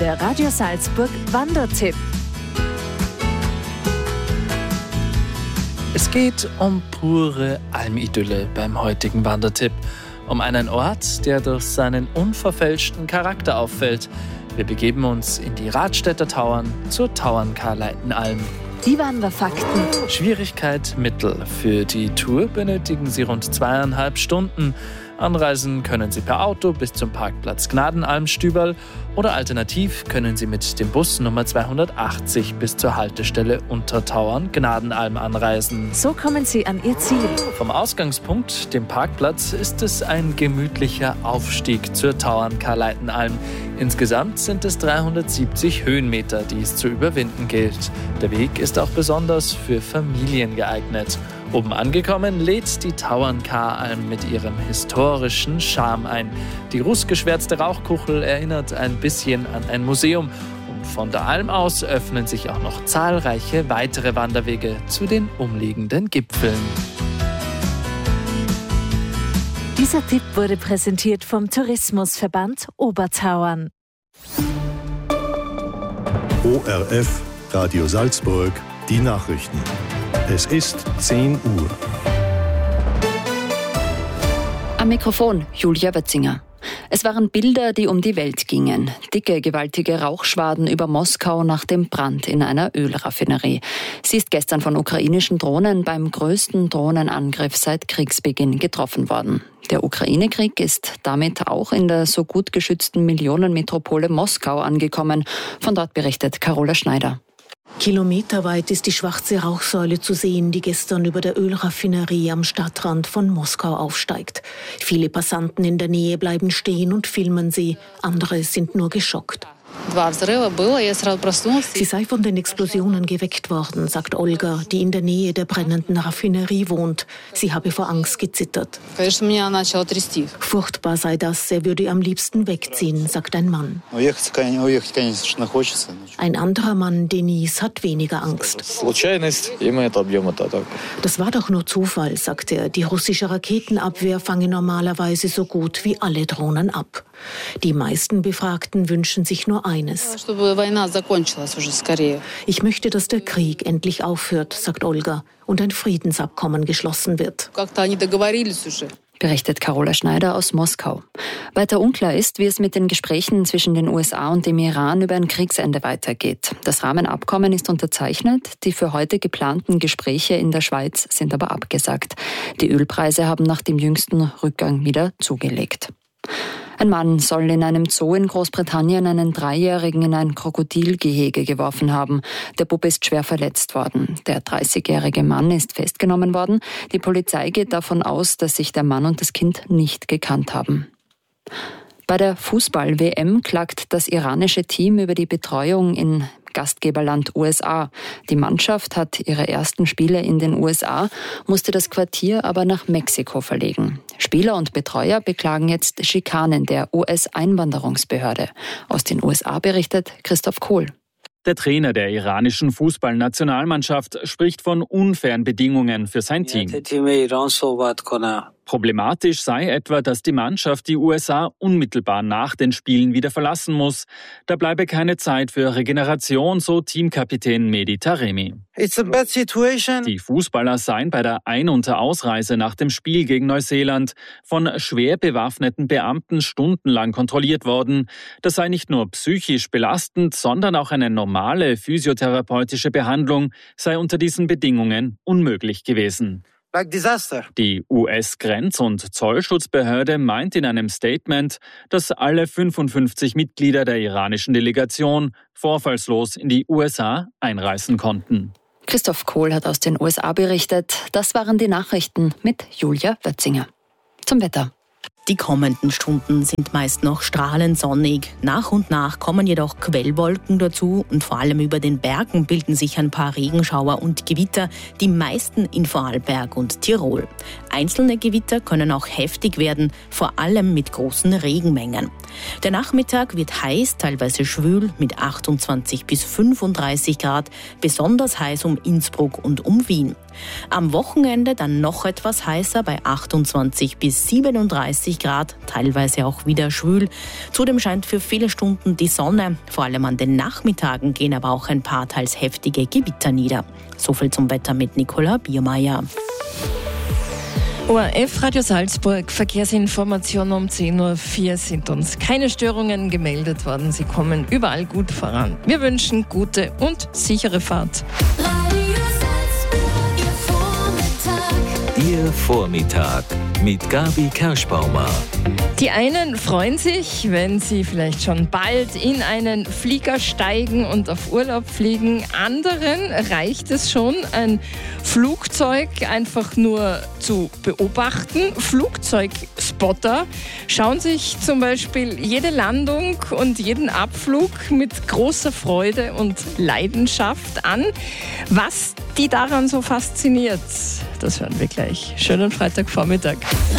der Radio Salzburg Wandertipp. Es geht um pure Almidylle beim heutigen Wandertipp. Um einen Ort, der durch seinen unverfälschten Charakter auffällt. Wir begeben uns in die Radstätter Tauern zur Tauern-Karleitenalm. Die Wanderfakten. Schwierigkeit mittel. Für die Tour benötigen Sie rund 2,5 Stunden. Anreisen können Sie per Auto bis zum Parkplatz Gnadenalm-Stüberl oder alternativ können Sie mit dem Bus Nummer 280 bis zur Haltestelle Untertauern Gnadenalm anreisen. So kommen Sie an Ihr Ziel. Vom Ausgangspunkt, dem Parkplatz, ist es ein gemütlicher Aufstieg zur Tauern-Karleitenalm. Insgesamt sind es 370 Höhenmeter, die es zu überwinden gilt. Der Weg ist auch besonders für Familien geeignet. Oben angekommen lädt die Tauern-Karalm mit ihrem historischen Charme ein. Die rußgeschwärzte Rauchkuchel erinnert ein bisschen an ein Museum. Und von der Alm aus öffnen sich auch noch zahlreiche weitere Wanderwege zu den umliegenden Gipfeln. Dieser Tipp wurde präsentiert vom Tourismusverband Obertauern. ORF Radio Salzburg, die Nachrichten. Es ist 10 Uhr. Am Mikrofon Julia Wetzinger. Es waren Bilder, die um die Welt gingen. Dicke, gewaltige Rauchschwaden über Moskau nach dem Brand in einer Ölraffinerie. Sie ist gestern von ukrainischen Drohnen beim größten Drohnenangriff seit Kriegsbeginn getroffen worden. Der Ukraine-Krieg ist damit auch in der so gut geschützten Millionenmetropole Moskau angekommen. Von dort berichtet Carola Schneider. Kilometerweit ist die schwarze Rauchsäule zu sehen, die gestern über der Ölraffinerie am Stadtrand von Moskau aufsteigt. Viele Passanten in der Nähe bleiben stehen und filmen sie. Andere sind nur geschockt. Sie sei von den Explosionen geweckt worden, sagt Olga, die in der Nähe der brennenden Raffinerie wohnt. Sie habe vor Angst gezittert. Furchtbar sei das, er würde am liebsten wegziehen, sagt ein Mann. Ein anderer Mann, Denis, hat weniger Angst. Das war doch nur Zufall, sagt er. Die russische Raketenabwehr fange normalerweise so gut wie alle Drohnen ab. Die meisten Befragten wünschen sich nur eines. Ich möchte, dass der Krieg endlich aufhört, sagt Olga, und ein Friedensabkommen geschlossen wird. Berichtet Carola Schneider aus Moskau. Weiter unklar ist, wie es mit den Gesprächen zwischen den USA und dem Iran über ein Kriegsende weitergeht. Das Rahmenabkommen ist unterzeichnet, die für heute geplanten Gespräche in der Schweiz sind aber abgesagt. Die Ölpreise haben nach dem jüngsten Rückgang wieder zugelegt. Ein Mann soll in einem Zoo in Großbritannien einen 3-Jährigen in ein Krokodilgehege geworfen haben. Der Bub ist schwer verletzt worden. Der 30-jährige Mann ist festgenommen worden. Die Polizei geht davon aus, dass sich der Mann und das Kind nicht gekannt haben. Bei der Fußball-WM klagt das iranische Team über die Betreuung in Gastgeberland USA. Die Mannschaft hat ihre ersten Spiele in den USA, musste das Quartier aber nach Mexiko verlegen. Spieler und Betreuer beklagen jetzt Schikanen der US-Einwanderungsbehörde. Aus den USA berichtet Christoph Kohl. Der Trainer der iranischen Fußballnationalmannschaft spricht von unfairen Bedingungen für sein Team. Problematisch sei etwa, dass die Mannschaft die USA unmittelbar nach den Spielen wieder verlassen muss. Da bleibe keine Zeit für Regeneration, so Teamkapitän Mehdi Taremi. Die Fußballer seien bei der Ein- und Ausreise nach dem Spiel gegen Neuseeland von schwer bewaffneten Beamten stundenlang kontrolliert worden. Das sei nicht nur psychisch belastend, sondern auch eine normale physiotherapeutische Behandlung sei unter diesen Bedingungen unmöglich gewesen. Die US-Grenz- und Zollschutzbehörde meint in einem Statement, dass alle 55 Mitglieder der iranischen Delegation vorfallslos in die USA einreisen konnten. Christoph Kohl hat aus den USA berichtet. Das waren die Nachrichten mit Julia Wetzinger. Zum Wetter. Die kommenden Stunden sind meist noch strahlend sonnig. Nach und nach kommen jedoch Quellwolken dazu und vor allem über den Bergen bilden sich ein paar Regenschauer und Gewitter, die meisten in Vorarlberg und Tirol. Einzelne Gewitter können auch heftig werden, vor allem mit großen Regenmengen. Der Nachmittag wird heiß, teilweise schwül mit 28 bis 35 Grad, besonders heiß um Innsbruck und um Wien. Am Wochenende dann noch etwas heißer bei 28 bis 37 Grad, teilweise auch wieder schwül. Zudem scheint für viele Stunden die Sonne. Vor allem an den Nachmittagen gehen aber auch ein paar teils heftige Gewitter nieder. Soviel zum Wetter mit Nicola Biermeier. ORF Radio Salzburg, Verkehrsinformationen um 10.04 Uhr sind uns keine Störungen gemeldet worden. Sie kommen überall gut voran. Wir wünschen gute und sichere Fahrt. Ihr Vormittag mit Gabi Kerschbaumer. Die einen freuen sich, wenn sie vielleicht schon bald in einen Flieger steigen und auf Urlaub fliegen. Anderen reicht es schon, ein Flugzeug einfach nur zu beobachten. Flugzeugspotter schauen sich zum Beispiel jede Landung und jeden Abflug mit großer Freude und Leidenschaft an. Was die daran so fasziniert, das hören wir gleich. Schönen Freitagvormittag.